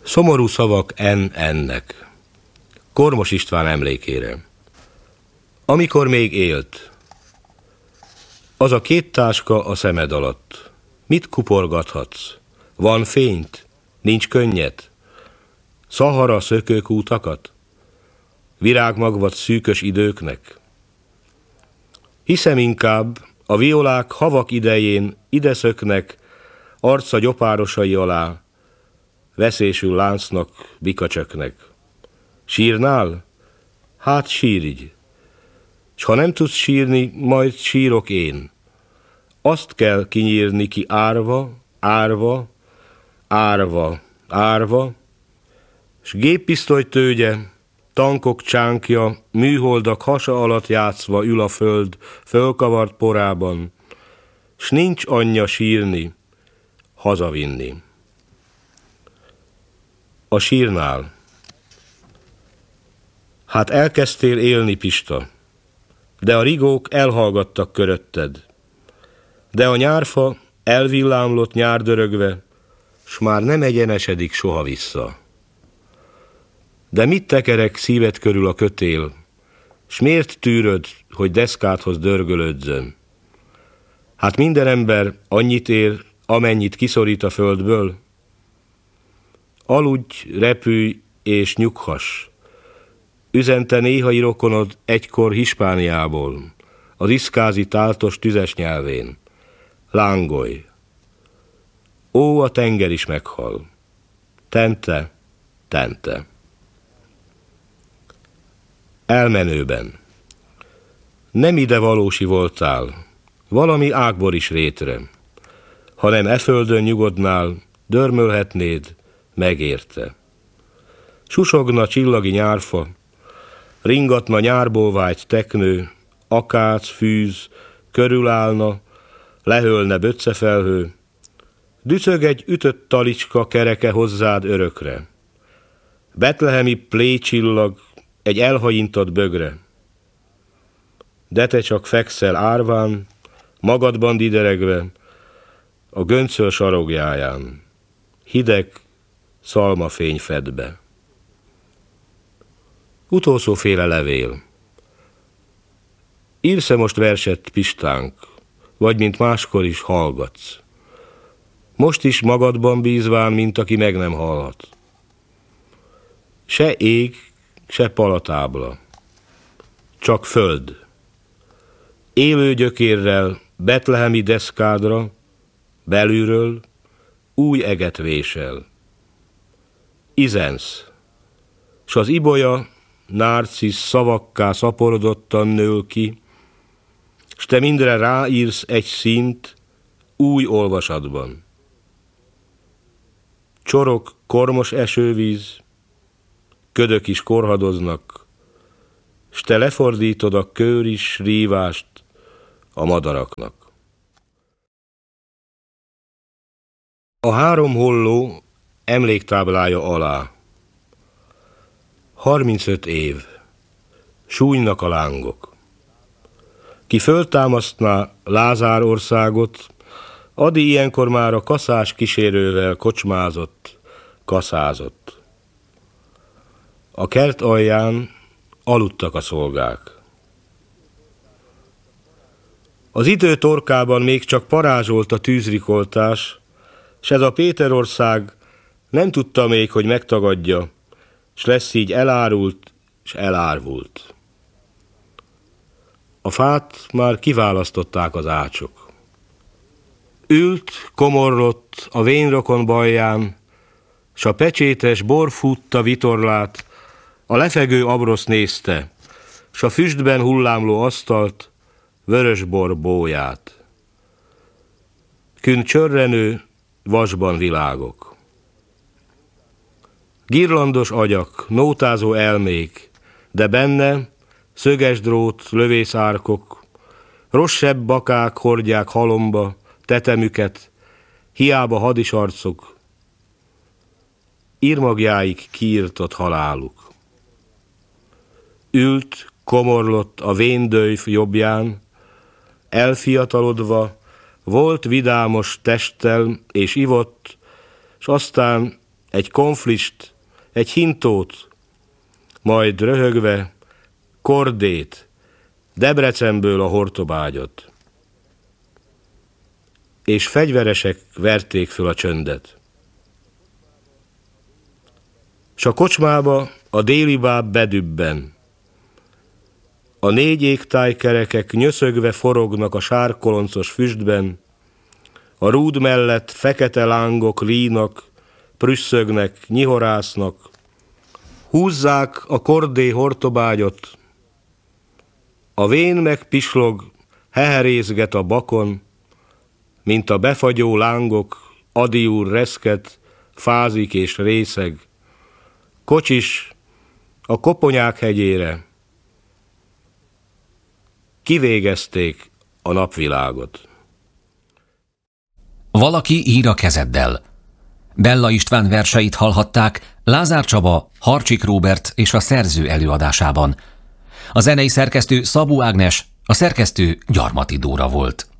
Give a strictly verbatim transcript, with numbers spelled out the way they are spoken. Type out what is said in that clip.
Szomorú szavak en ennek. Kormos István emlékére. Amikor még élt. Az a két táska a szemed alatt. Mit kuporgathatsz? Van fényt? Nincs könnyed? Szahara szökőkútakat? Virágmagvat szűkös időknek? Hiszem inkább, a violák havak idején ide szöknek, arca gyopárosai alá, veszésül láncnak, bikacsöknek. Sírnál? Hát sírj. S ha nem tudsz sírni, majd sírok én. Azt kell kinyírni ki árva, árva, árva, árva, s géppisztoly tőgye, tankok csánkja, műholdak hasa alatt játszva ül a föld fölkavart porában, s nincs anyja sírni, hazavinni. A sírnál. Hát elkezdtél élni, Pista, de a rigók elhallgattak körötted, de a nyárfa elvillámlott nyárdörögve, s már nem egyenesedik soha vissza. De mit tekerek szíved körül a kötél, s miért tűröd, hogy deszkádhoz dörgölödzön? Hát minden ember annyit ér, amennyit kiszorít a földből. Aludj, repülj és nyughass, üzente néhai rokonod egykor Hispániából, az iszkázi táltos tüzes nyelvén. Lángolj! Ó, a tenger is meghal. Tente, tente. Elmenőben. Nem ide valósi voltál, valami ágboris rétre. hanem e földön nyugodnál, dörmölhetnéd, megérte. Susogna csillagi nyárfa, ringatna nyárból vágyt teknő, akác, fűz, körülállna, lehölne böccefelhő, dücög egy ütött talicska kereke hozzád örökre. Betlehemi plécsillag egy elhajintott bögre. De te csak fekszel árván, magadban dideregve, a göncöl sarogjáján, hideg szalmafény fed be. Utolsóféle levél. Írsz-e most verset, Pistánk, vagy mint máskor is hallgatsz? Most is magadban bízván, mint aki meg nem hallhat. Se ég, se palatábla, csak föld. Élő gyökérrel betlehemi deszkádra, belülről új eget vésel. Izensz, s az ibolya nárcisz szavakká szaporodottan nől ki, s te mindre ráírsz egy színt új olvasatban. Csorok kormos esővíz, ködök is korhadoznak, s te lefordítod a kőris rívást a madaraknak. A három holló emléktáblája alá. Harmincöt év. Súlynak a lángok. Ki föltámasztná Lázár országot, Adi ilyenkor már a kaszás kísérővel kocsmázott, kaszázott. A kert alján aludtak a szolgák. Az idő torkában még csak parázsolt a tűzrikoltás, s ez a Péterország nem tudta még, hogy megtagadja, s lesz így elárult, s elárvult. A fát már kiválasztották az ácsok. Ült, komorlott a vénrokon balján, s a pecsétes bor futta vitorlát, a lefegő abrosz nézte, s a füstben hullámló asztalt, vörösbor bóját. Kün csörrenő, vasban világok. Girlandos agyak, nótázó elmék, de benne szöges drót, lövészárkok, rosszabb bakák hordják halomba tetemüket, hiába hadisarcok, irmagjáig kiirtott haláluk. Ült, komorlott a véndöjf jobbján, elfiatalodva, volt vidámos testtel, és ivott, s aztán egy konflist, egy hintót, majd röhögve Kordét, Debrecenből a Hortobágyot. És fegyveresek verték föl a csöndet. S a kocsmába a déli báb bedübben. A négy égtájkerekek nyöszögve forognak a sárkoloncos füstben, a rúd mellett fekete lángok línak, prüsszögnek, nyihorásznak, húzzák a Kordé Hortobágyot, a vén meg pislog, heherészget a bakon, mint a befagyó lángok, Ady úr reszket, fázik és részeg, kocsis a Koponyák hegyére. Kivégezték a napvilágot. Valaki ír a kezeddel. Bella István verseit hallhatták Lázár Csaba, Harcsik Róbert és a szerző előadásában. A zenei szerkesztő Szabó Ágnes, a szerkesztő Gyarmati Dóra volt.